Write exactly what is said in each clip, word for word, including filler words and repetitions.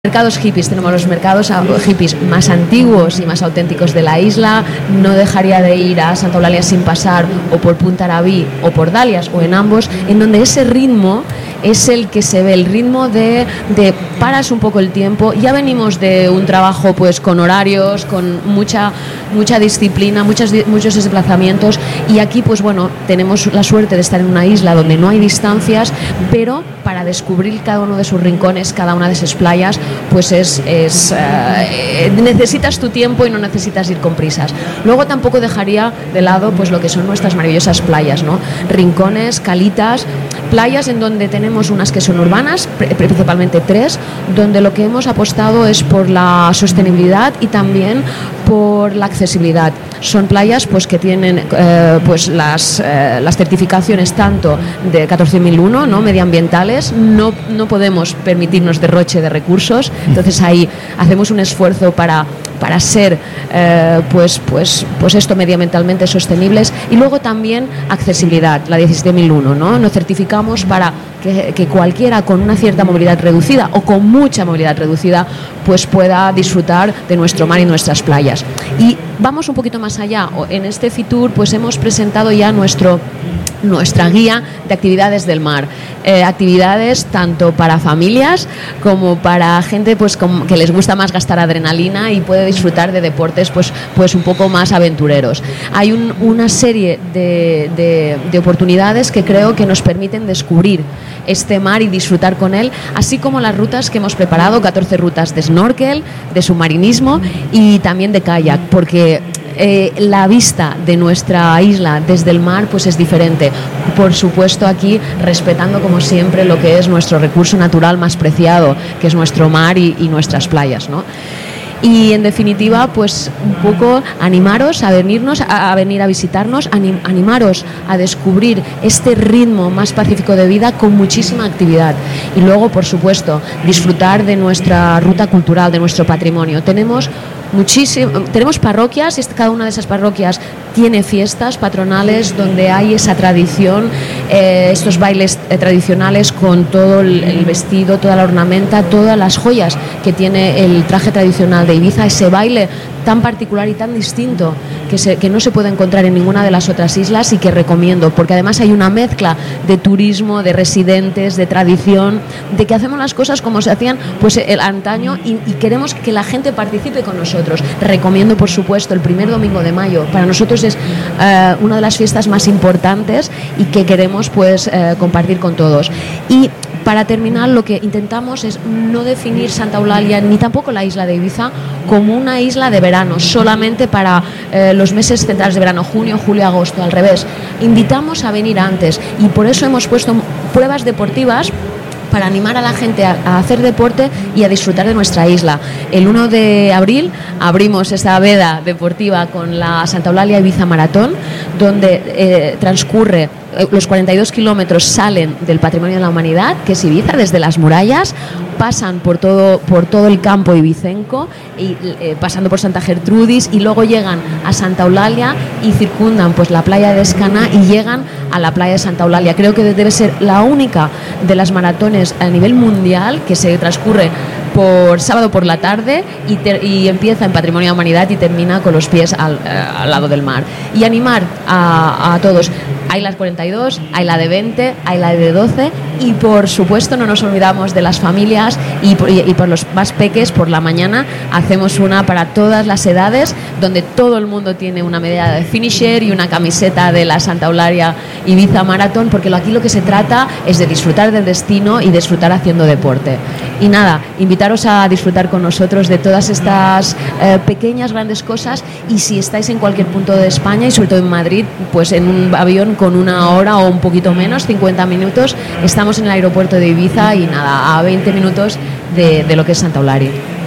Mercados hippies, tenemos los mercados hippies más antiguos y más auténticos de la isla. No dejaría de ir a Santa Eulalia sin pasar o por Punta Arabí o por Dalias o en ambos, en donde ese ritmo es el que se ve, el ritmo de, de paras un poco el tiempo. Ya venimos de un trabajo pues con horarios, con mucha mucha disciplina, muchas, muchos desplazamientos, y aquí pues bueno, tenemos la suerte de estar en una isla donde no hay distancias, pero para descubrir cada uno de sus rincones, cada una de sus playas, pues es, es eh, necesitas tu tiempo y no necesitas ir con prisas. Luego tampoco dejaría de lado pues lo que son nuestras maravillosas playas, ¿no? Rincones, calitas, playas en donde tenemos unas que son urbanas, principalmente tres, donde lo que hemos apostado es por la sostenibilidad y también por la accesibilidad. Son playas pues que tienen eh, pues las, eh, las certificaciones tanto de catorce mil uno, ¿no? medioambientales. No, no podemos permitirnos derroche de recursos, entonces ahí hacemos un esfuerzo para para ser eh, pues, pues, pues esto medioambientalmente sostenibles, y luego también accesibilidad, la diecisiete mil uno, ¿no? Nos certificamos para que, que cualquiera con una cierta movilidad reducida o con mucha movilidad reducida pues pueda disfrutar de nuestro mar y nuestras playas. Y vamos un poquito más allá. En este Fitur pues hemos presentado ya nuestro nuestra guía de actividades del mar, eh, actividades tanto para familias como para gente pues com- que les gusta más gastar adrenalina y puede disfrutar de deportes pues, pues un poco más aventureros. Hay un, una serie de, de, de oportunidades que creo que nos permiten descubrir este mar y disfrutar con él, así como las rutas que hemos preparado, catorce rutas de snorkel, de submarinismo y también de kayak, porque Eh, la vista de nuestra isla desde el mar pues es diferente, por supuesto aquí respetando como siempre lo que es nuestro recurso natural más preciado, que es nuestro mar y, y nuestras playas, ¿no? Y en definitiva pues un poco animaros a venirnos a, a venir a visitarnos, anim, animaros a descubrir este ritmo más pacífico de vida con muchísima actividad, y luego por supuesto disfrutar de nuestra ruta cultural, de nuestro patrimonio. Tenemos muchísimo, tenemos parroquias y cada una de esas parroquias tiene fiestas patronales donde hay esa tradición, eh, estos bailes eh, tradicionales con todo el, el vestido, toda la ornamenta, todas las joyas que tiene el traje tradicional de Ibiza, ese baile tan particular y tan distinto que, se, que no se puede encontrar en ninguna de las otras islas, y que recomiendo, porque además hay una mezcla de turismo, de residentes, de tradición, de que hacemos las cosas como se hacían pues el antaño, y, y queremos que la gente participe con nosotros. Recomiendo por supuesto el primer domingo de mayo, para nosotros es eh, una de las fiestas más importantes y que queremos pues eh, compartir con todos. Y para terminar, lo que intentamos es no definir Santa Eulalia ni tampoco la isla de Ibiza como una isla de verano, solamente para eh, los meses centrales de verano, junio, julio, agosto, al revés. Invitamos a venir antes, y por eso hemos puesto pruebas deportivas para animar a la gente a, a hacer deporte y a disfrutar de nuestra isla. El uno de abril abrimos esta veda deportiva con la Santa Eulalia Ibiza Maratón, donde eh, transcurre los cuarenta y dos kilómetros, salen del Patrimonio de la Humanidad, que es Ibiza, desde las murallas, pasan por todo, por todo el campo ibicenco, y, eh, pasando por Santa Gertrudis, y luego llegan a Santa Eulalia y circundan pues la playa de Escana y llegan a la playa de Santa Eulalia. Creo que debe ser la única de las maratones a nivel mundial que se transcurre por sábado por la tarde y, ter, y empieza en Patrimonio de la Humanidad y termina con los pies al, eh, al lado del mar. Y animar a, a todos. Hay las cuarenta y dos, hay la de veinte, hay la de doce, y por supuesto no nos olvidamos de las familias, y por, y, y por los más peques por la mañana hacemos una para todas las edades, donde todo el mundo tiene una medalla de finisher y una camiseta de la Santa Eulalia Ibiza Maratón, porque aquí lo que se trata es de disfrutar del destino y disfrutar haciendo deporte. Y nada, invitaros a disfrutar con nosotros de todas estas eh, pequeñas, grandes cosas, y si estáis en cualquier punto de España y sobre todo en Madrid, pues en un avión con una hora o un poquito menos, cincuenta minutos, estamos en el aeropuerto de Ibiza, y nada, a veinte minutos de, de lo que es Santa Eulalia.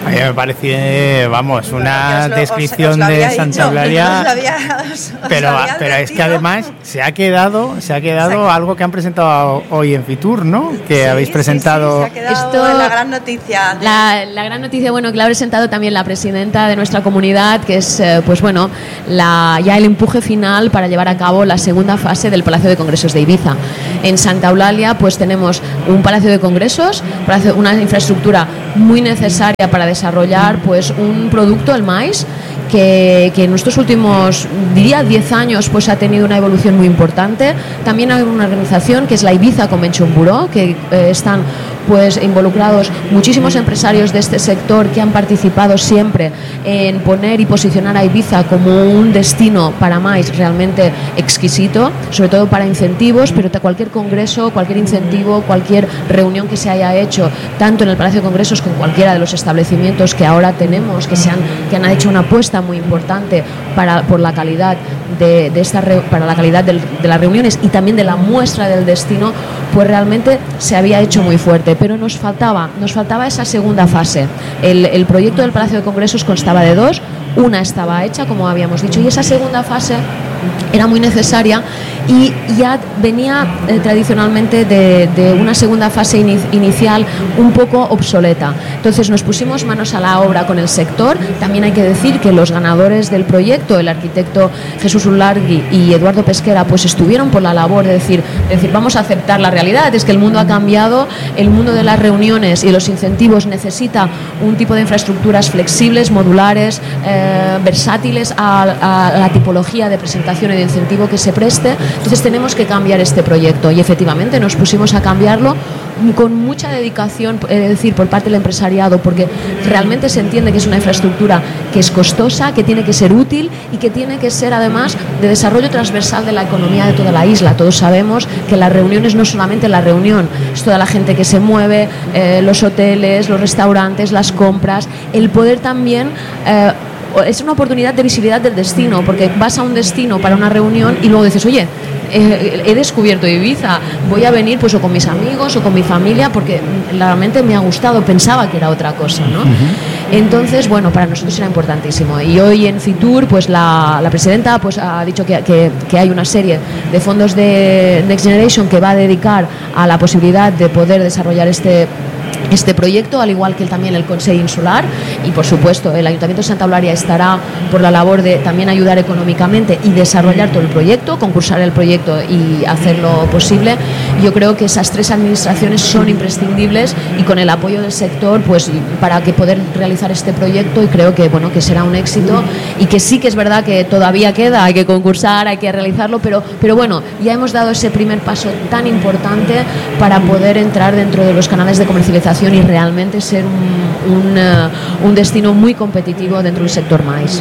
A mí me parece, vamos, una lo, descripción os, os de dicho, Santa Eulalia, os había, os, pero, os pero es que además se ha quedado, se ha quedado Exacto. algo que han presentado hoy en Fitur, ¿no? Que sí, habéis presentado. Sí, sí, se ha quedado Esto, la gran noticia. La, la gran noticia, bueno, que la ha presentado también la presidenta de nuestra comunidad, que es, eh, pues bueno, la, ya el empuje final para llevar a cabo la segunda fase del Palacio de Congresos de Ibiza. En Santa Eulalia, pues tenemos un Palacio de Congresos, una infraestructura muy necesaria para desarrollar, pues un producto, el maíz, que, que en nuestros últimos, diría, diez años, pues ha tenido una evolución muy importante. También hay una organización que es la Ibiza Convention Bureau, que eh, están pues involucrados muchísimos empresarios de este sector que han participado siempre en poner y posicionar a Ibiza como un destino para maíz realmente exquisito, sobre todo para incentivos, pero cualquier congreso, cualquier incentivo, cualquier reunión que se haya hecho, tanto en el Palacio de Congresos como en cualquiera de los establecimientos que ahora tenemos, que se han, que han hecho una apuesta muy importante para, por la calidad de, de esta re, para la calidad del, de las reuniones y también de la muestra del destino, pues realmente se había hecho muy fuerte, pero nos faltaba, nos faltaba esa segunda fase. El, el proyecto del Palacio de Congresos constaba de dos, una estaba hecha, como habíamos dicho, y esa segunda fase era muy necesaria y ya venía eh, tradicionalmente de, de una segunda fase in, inicial un poco obsoleta. Entonces nos pusimos manos a la obra con el sector. También hay que decir que los ganadores del proyecto, el arquitecto Jesús Ulargui y Eduardo Pesquera, pues estuvieron por la labor de decir, de decir vamos a aceptar la realidad, es que el mundo ha cambiado, el mundo de las reuniones y los incentivos necesita un tipo de infraestructuras flexibles, modulares, eh, versátiles a, a la tipología de presentación y de incentivo que se preste. Entonces tenemos que cambiar este proyecto y efectivamente nos pusimos a cambiarlo con mucha dedicación, es decir, por parte del empresariado, porque realmente se entiende que es una infraestructura que es costosa, que tiene que ser útil y que tiene que ser además de desarrollo transversal de la economía de toda la isla. Todos sabemos que las reuniones no es solamente la reunión, es toda la gente que se mueve, eh, los hoteles, los restaurantes, las compras, el poder también eh, es una oportunidad de visibilidad del destino, porque vas a un destino para una reunión y luego dices, oye, eh, he descubierto Ibiza, voy a venir pues o con mis amigos o con mi familia porque realmente me ha gustado, pensaba que era otra cosa, ¿no? Uh-huh. Entonces, bueno, para nosotros era importantísimo. Y hoy en Fitur, pues la, la presidenta pues ha dicho que, que, que hay una serie de fondos de Next Generation que va a dedicar a la posibilidad de poder desarrollar este este proyecto, al igual que también el Consell Insular, y por supuesto el Ayuntamiento de Santa Eulalia estará por la labor de también ayudar económicamente y desarrollar todo el proyecto, concursar el proyecto y hacerlo posible. Yo creo que esas tres administraciones son imprescindibles y con el apoyo del sector pues para que poder realizar este proyecto, y creo que bueno que será un éxito y que sí que es verdad que todavía queda, hay que concursar, hay que realizarlo, pero, pero bueno, ya hemos dado ese primer paso tan importante para poder entrar dentro de los canales de comercialización y realmente ser un, un, uh, un destino muy competitivo dentro del sector maíz.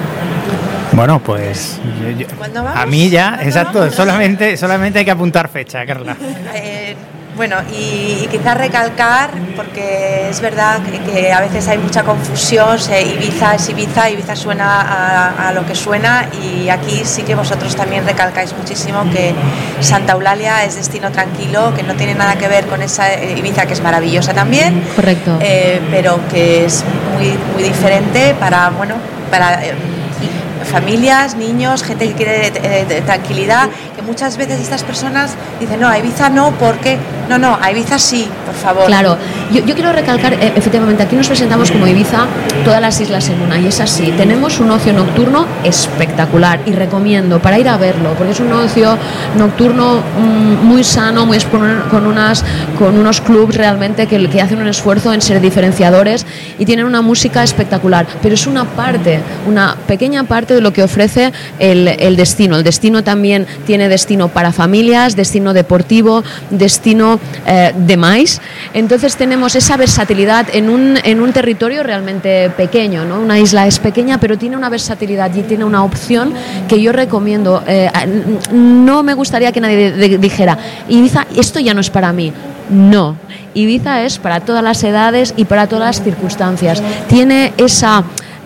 Bueno, pues yo, yo, a mí ya, exacto, vamos? solamente solamente hay que apuntar fecha, Carla. Eh, bueno, y, y quizás recalcar, porque es verdad que, que a veces hay mucha confusión, se, Ibiza es Ibiza, Ibiza suena a, a lo que suena, y aquí sí que vosotros también recalcáis muchísimo que Santa Eulalia es destino tranquilo, que no tiene nada que ver con esa Ibiza que es maravillosa también. Correcto. Eh, pero que es muy, muy diferente para, bueno, para... Eh, familias, niños, gente que quiere eh, de tranquilidad, que muchas veces estas personas dicen, no, a Ibiza no, ¿por qué? No, no, a Ibiza sí, por favor. Claro, yo, yo quiero recalcar, eh, efectivamente, aquí nos presentamos como Ibiza todas las islas en una, y es así. Tenemos un ocio nocturno espectacular y recomiendo para ir a verlo, porque es un ocio nocturno mm, muy sano, muy con, unas, con unos clubs realmente que, que hacen un esfuerzo en ser diferenciadores y tienen una música espectacular, pero es una parte, una pequeña parte de lo que ofrece el, el destino. El destino también tiene destino para familias, destino deportivo, destino eh, de maíz. Entonces tenemos esa versatilidad en un, en un territorio realmente pequeño, ¿no? Una isla es pequeña, pero tiene una versatilidad y tiene una opción que yo recomiendo. Eh, no me gustaría que nadie de, de, dijera, Ibiza, esto ya no es para mí. No, Ibiza es para todas las edades y para todas las circunstancias. Tiene esa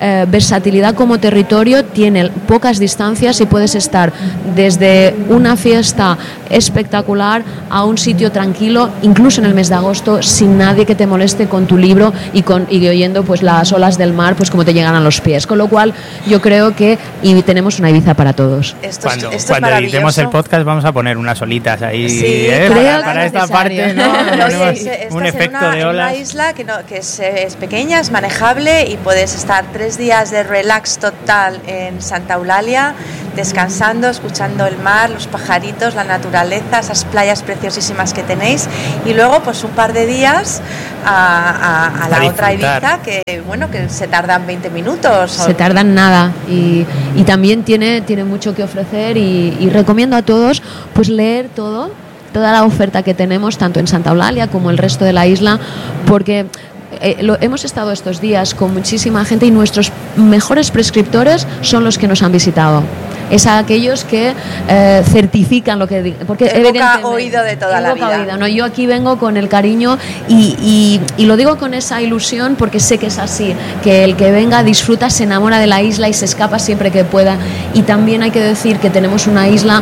eh, versatilidad como territorio, tiene pocas distancias y puedes estar desde una fiesta espectacular a un sitio tranquilo, incluso en el mes de agosto, sin nadie que te moleste, con tu libro y, con, y oyendo pues las olas del mar pues como te llegan a los pies. Con lo cual yo creo que y tenemos una Ibiza para todos. Esto cuando es, esto cuando es editemos el podcast vamos a poner unas olitas ahí, sí, ¿eh? creo para, para que esta es parte, ¿no? Oye, es, un estás efecto en una, de en olas. una isla que, no, que es, es pequeña, es manejable y puedes estar tres días de relax total en Santa Eulalia, descansando, escuchando el mar, los pajaritos, la naturaleza, esas playas preciosísimas que tenéis, y luego pues un par de días a, a, a la a otra Ibiza, que bueno, que se tardan veinte minutos. Se tardan nada y, y también tiene, tiene mucho que ofrecer y, y recomiendo a todos pues leer todo, toda la oferta que tenemos tanto en Santa Eulalia como el resto de la isla, porque Eh, lo, hemos estado estos días con muchísima gente y nuestros mejores prescriptores son los que nos han visitado. Es a aquellos que eh, certifican lo que digo. Porque el boca oído de toda la vida. Oído, ¿no? Yo aquí vengo con el cariño y, y, y lo digo con esa ilusión porque sé que es así, que el que venga disfruta, se enamora de la isla y se escapa siempre que pueda. Y también hay que decir que tenemos una isla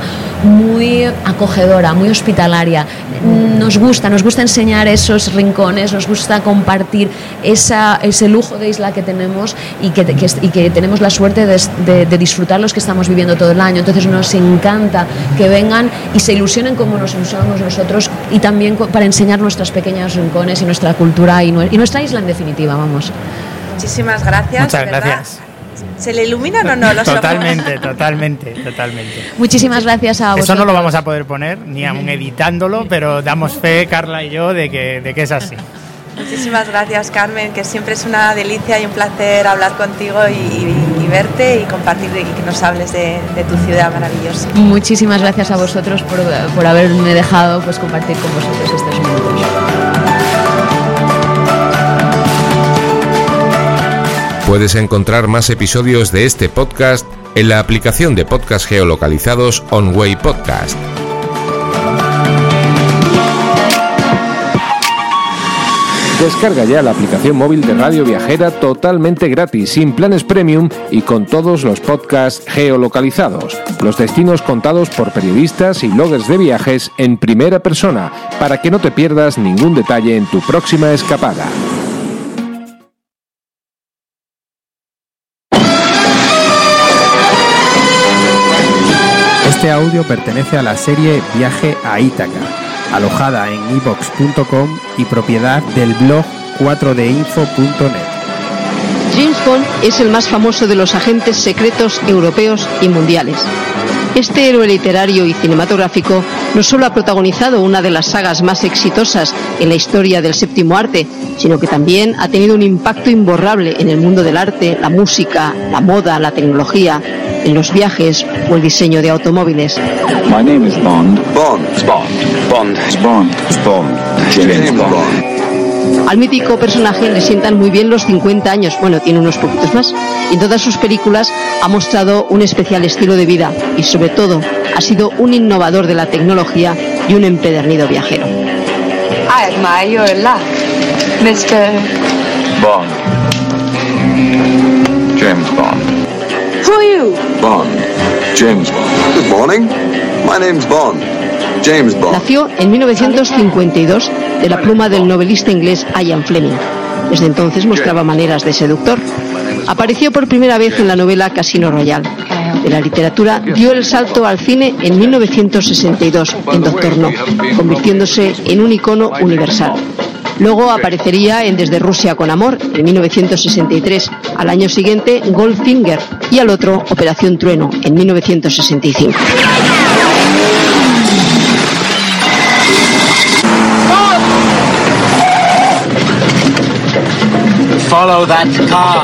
muy acogedora, muy hospitalaria. Nos gusta, nos gusta enseñar esos rincones, nos gusta compartir esa, ese lujo de isla que tenemos y que, que, y que tenemos la suerte de, de, de disfrutar los que estamos viviendo todo el año. Entonces nos encanta que vengan y se ilusionen como nos ilusionamos nosotros, y también para enseñar nuestros pequeños rincones y nuestra cultura y, y nuestra isla en definitiva, vamos. Muchísimas gracias. Muchas gracias. ¿Se le iluminan o no los Totalmente, ojos? totalmente, totalmente. Muchísimas gracias a vosotros. Eso no lo vamos a poder poner, ni aún editándolo, pero damos fe, Carla y yo, de que, de que es así. Muchísimas gracias, Carmen, que siempre es una delicia y un placer hablar contigo y, y, y verte y compartir y que nos hables de, de tu ciudad maravillosa. Muchísimas gracias a vosotros por, por haberme dejado pues, compartir con vosotros estos minutos. Puedes encontrar más episodios de este podcast en la aplicación de podcast geolocalizados OnWay Podcast. Descarga ya la aplicación móvil de Radio Viajera totalmente gratis, sin planes premium y con todos los podcasts geolocalizados. Los destinos contados por periodistas y bloggers de viajes en primera persona, para que no te pierdas ningún detalle en tu próxima escapada. Este audio pertenece a la serie Viaje a Ítaca, alojada en i vox punto com y propiedad del blog cuatro d info punto net. James Bond es el más famoso de los agentes secretos europeos y mundiales. Este héroe literario y cinematográfico no solo ha protagonizado una de las sagas más exitosas en la historia del séptimo arte, sino que también ha tenido un impacto imborrable en el mundo del arte, la música, la moda, la tecnología, en los viajes o el diseño de automóviles. My name is Bond. Bond. Bond. Bond. Bond. Bond. James Bond. Al mítico personaje le sientan muy bien los cincuenta años, bueno, tiene unos poquitos más. En todas sus películas ha mostrado un especial estilo de vida y, sobre todo, ha sido un innovador de la tecnología y un empedernido viajero. I admire your luck, mister Bond. James Bond. Who are you? Bond. James Bond. Good morning. My name's Bond. James Bond. Nació en mil novecientos cincuenta y dos de la pluma del novelista inglés Ian Fleming. Desde entonces mostraba maneras de seductor. Apareció por primera vez en la novela Casino Royale. De la literatura dio el salto al cine en mil novecientos sesenta y dos en Doctor No, convirtiéndose en un icono universal. Luego aparecería en Desde Rusia con Amor en mil novecientos sesenta y tres, al año siguiente Goldfinger y al otro Operación Trueno en mil novecientos sesenta y cinco. Follow that car.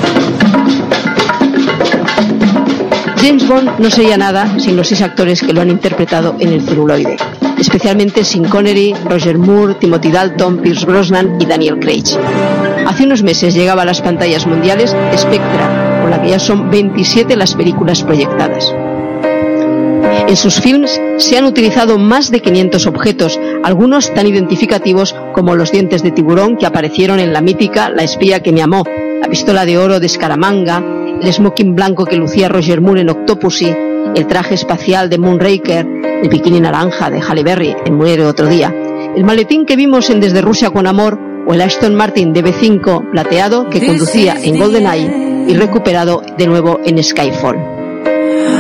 James Bond no sería nada sin los seis actores que lo han interpretado en el celuloide, especialmente Sean Connery, Roger Moore, Timothy Dalton, Pierce Brosnan y Daniel Craig. Hace unos meses llegaba a las pantallas mundiales Spectra, con la que ya son veintisiete las películas proyectadas. En sus films se han utilizado más de quinientos objetos, algunos tan identificativos como los dientes de tiburón que aparecieron en la mítica La espía que me amó, la pistola de oro de Scaramanga, el smoking blanco que lucía Roger Moore en Octopussy, el traje espacial de Moonraker, el bikini naranja de Halle Berry en Muere otro día, el maletín que vimos en Desde Rusia con Amor o el Aston Martin D B cinco plateado que conducía en GoldenEye y recuperado de nuevo en Skyfall.